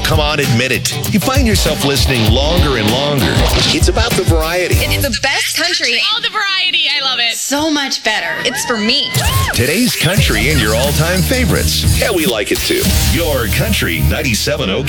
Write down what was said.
Come on, admit it. You find yourself listening longer and longer. It's about the variety. It's the best country. All the variety. I love it. So much better. It's for me. Today's country and your all-time favorites. Yeah, we like it too. Your Country 97.0